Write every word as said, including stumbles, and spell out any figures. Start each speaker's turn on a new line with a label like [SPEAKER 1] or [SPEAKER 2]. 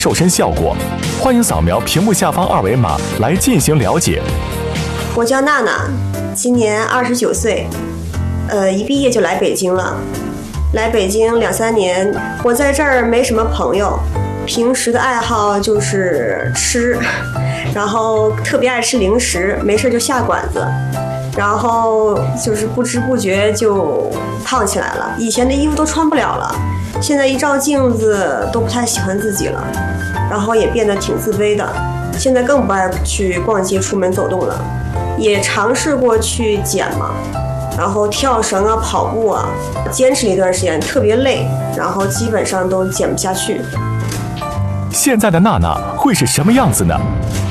[SPEAKER 1] 瘦身效果，欢迎扫描屏幕下方二维码来进行了解。
[SPEAKER 2] 我叫娜娜，今年二十九岁，呃，一毕业就来北京了。来北京两三年，我在这儿没什么朋友，平时的爱好就是吃，然后特别爱吃零食，没事就下馆子，然后就是不知不觉就胖起来了。以前的衣服都穿不了了，现在一照镜子都不太喜欢自己了，然后也变得挺自卑的。现在更不爱去逛街、出门走动了，也尝试过去减嘛。然后跳绳啊、跑步啊，坚持了一段时间，特别累，然后基本上都减不下去。
[SPEAKER 1] 现在的娜娜会是什么样子呢？